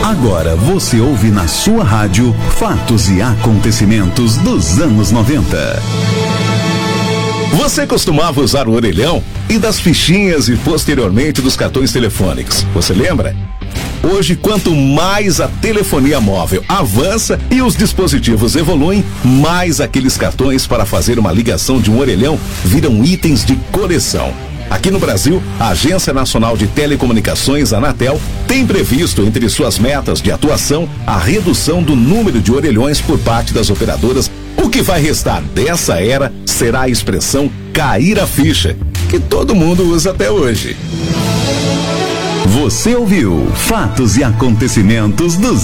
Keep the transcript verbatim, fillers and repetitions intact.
Agora você ouve na sua rádio fatos e acontecimentos dos anos noventa. Você costumava usar o orelhão e das fichinhas e posteriormente dos cartões telefônicos. Você lembra? Hoje, quanto mais a telefonia móvel avança e os dispositivos evoluem, mais aqueles cartões para fazer uma ligação de um orelhão viram itens de coleção. Aqui no Brasil, a Agência Nacional de Telecomunicações, Anatel, tem previsto entre suas metas de atuação a redução do número de orelhões por parte das operadoras. O que vai restar dessa era será a expressão cair a ficha, que todo mundo usa até hoje. Você ouviu Fatos e Acontecimentos dos